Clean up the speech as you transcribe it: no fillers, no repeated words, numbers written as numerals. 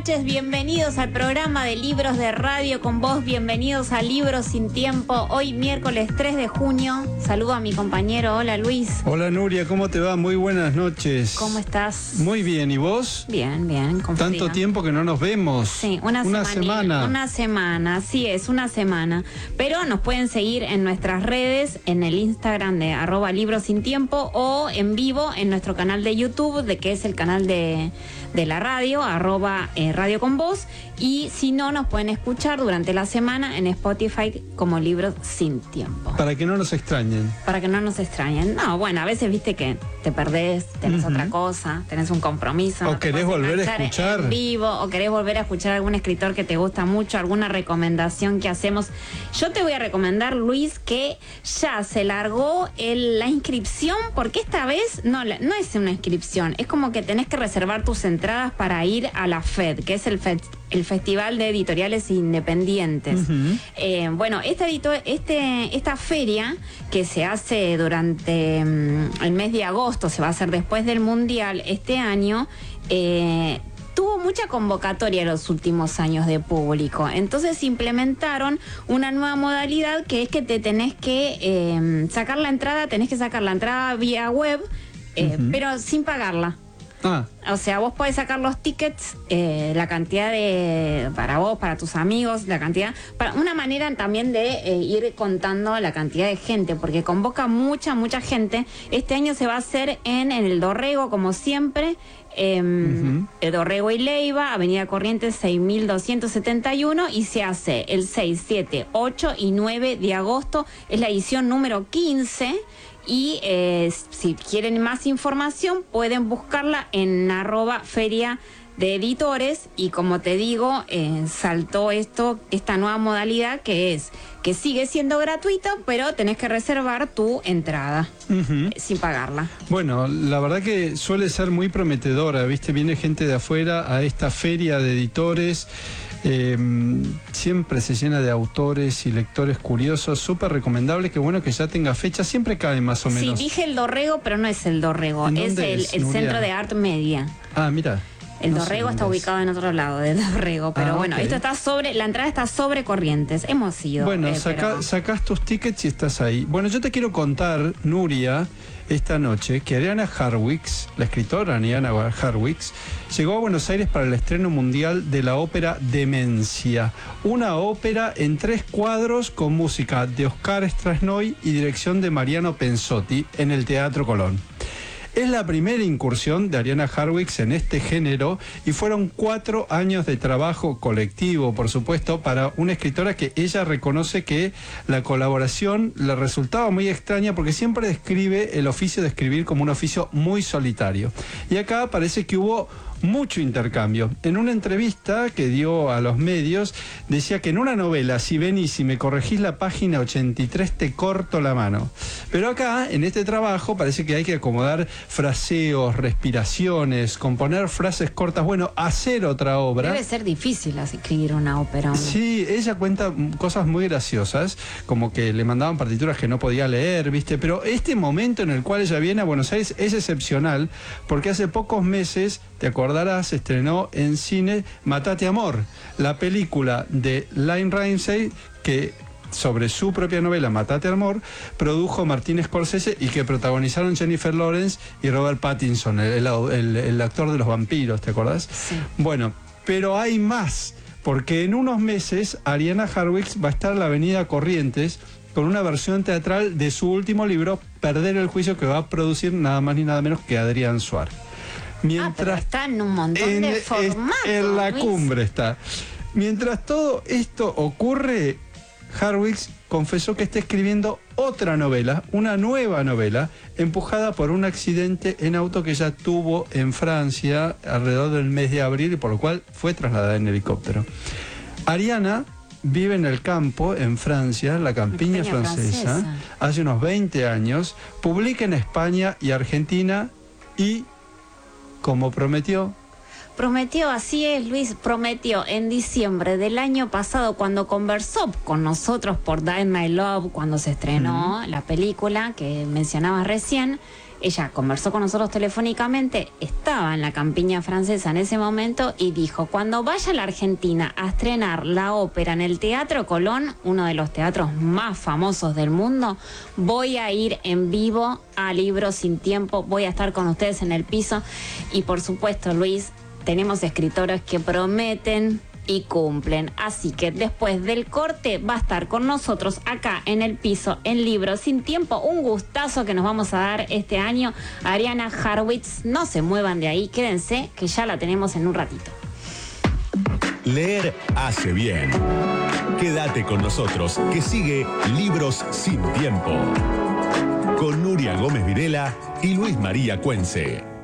noches, bienvenidos al programa de Libros de Radio con Vos, bienvenidos a Libros sin Tiempo. Hoy miércoles 3 de junio, saludo a mi compañero, hola Luis. Hola Nuria, ¿cómo te va? Muy buenas noches. ¿Cómo estás? Muy bien, ¿y vos? Bien, bien, con Tanto frío. tiempo que no nos vemos. Sí, una semana. Una semana, sí es, una semana. Pero nos pueden seguir en nuestras redes, en el Instagram de @Libros sin Tiempo o en vivo en nuestro canal de YouTube, que es el canal de la radio, @Radio con Vos, y si no, nos pueden escuchar durante la semana en Spotify como Libros sin Tiempo. Para que no nos extrañen. Para que no nos extrañen. No, bueno, a veces viste que te perdés, tenés otra cosa, tenés un compromiso. O querés volver a escuchar. En vivo, o querés volver a escuchar a algún escritor que te gusta mucho, alguna recomendación que hacemos. Yo te voy a recomendar, Luis, que ya se largó la inscripción, porque esta vez no es una inscripción, es como que tenés que reservar tus entradas para ir a la FED, que es el Festival de Editoriales Independientes. Bueno, esta feria que se hace durante el mes de agosto, se va a hacer después del Mundial este año, tuvo mucha convocatoria en los últimos años de público. Entonces implementaron una nueva modalidad que es que te tenés que sacar la entrada vía web, pero sin pagarla. O sea, vos podés sacar los tickets, la cantidad para vos, para tus amigos, la cantidad, para una manera también de ir contando la cantidad de gente, porque convoca mucha gente. Este año se va a hacer en el Dorrego, como siempre, el Dorrego y Leiva, Avenida Corrientes 6271, y se hace el 6, 7, 8 y 9 de agosto, es la edición número 15. Y si quieren más información pueden buscarla en @feria de editores, y como te digo, saltó esta nueva modalidad que sigue siendo gratuita, pero tenés que reservar tu entrada sin pagarla. Bueno, la verdad que suele ser muy prometedora, ¿viste? Viene gente de afuera a esta feria de editores. Siempre se llena de autores y lectores curiosos, súper recomendable, que bueno que ya tenga fecha, siempre cae más o menos. Sí, dije el Dorrego, pero no es el Dorrego, es el Centro de Art Media. Ah, mira. El Dorrego está ubicado en otro lado del Dorrego, pero bueno, okay. La entrada está sobre Corrientes, hemos ido. Bueno, sacás tus tickets y estás ahí. Bueno, yo te quiero contar, Nuria, esta noche, que Ariana Harwicz, la escritora Ariana Harwicz, llegó a Buenos Aires para el estreno mundial de la ópera Demencia, una ópera en 3 cuadros con música de Oscar Strasnoy y dirección de Mariano Pensotti en el Teatro Colón. Es la primera incursión de Ariana Harwicz en este género y fueron 4 años de trabajo colectivo, por supuesto, para una escritora que ella reconoce que la colaboración le resultaba muy extraña porque siempre describe el oficio de escribir como un oficio muy solitario. Y acá parece que hubo mucho intercambio. En una entrevista que dio a los medios, decía que en una novela, si venís y me corregís la página 83, te corto la mano. Pero acá, en este trabajo, parece que hay que acomodar fraseos, respiraciones, componer frases cortas, bueno, hacer otra obra. Debe ser difícil escribir una ópera. Sí, ella cuenta cosas muy graciosas, como que le mandaban partituras que no podía leer, ¿viste? Pero este momento en el cual ella viene a Buenos Aires es excepcional, porque hace pocos meses, te acordarás, se estrenó en cine Matate Amor, la película de Lynne Ramsey que sobre su propia novela Matate Amor produjo Martin Scorsese y que protagonizaron Jennifer Lawrence y Robert Pattinson, el actor de los vampiros, ¿te acordás? Sí. Bueno, pero hay más, porque en unos meses Ariana Harwicz va a estar en la Avenida Corrientes con una versión teatral de su último libro, Perder el Juicio, que va a producir nada más ni nada menos que Adrián Suárez. Pero está en un montón de formatos. En la cumbre está. Mientras todo esto ocurre, Harwicz confesó que está escribiendo otra novela, una nueva novela, empujada por un accidente en auto que ella tuvo en Francia alrededor del mes de abril y por lo cual fue trasladada en helicóptero. Ariana vive en el campo, en Francia, la campiña francesa, hace unos 20 años, publica en España y Argentina y, como prometió, Prometió, así es, Luis, prometió en diciembre del año pasado, cuando conversó con nosotros por Die My Love, cuando se estrenó la película que mencionabas recién. Ella conversó con nosotros telefónicamente, estaba en la campiña francesa en ese momento y dijo, cuando vaya a la Argentina a estrenar la ópera en el Teatro Colón, uno de los teatros más famosos del mundo, voy a ir en vivo a Libros sin Tiempo, voy a estar con ustedes en el piso. Y por supuesto, Luis, tenemos escritores que prometen y cumplen. Así que después del corte va a estar con nosotros acá en el piso, en Libros sin Tiempo. Un gustazo que nos vamos a dar este año. Ariana Harwitz, no se muevan de ahí, quédense que ya la tenemos en un ratito. Leer hace bien. Quédate con nosotros, que sigue Libros sin Tiempo. Con Nuria Gómez Videla y Luis María Cuense.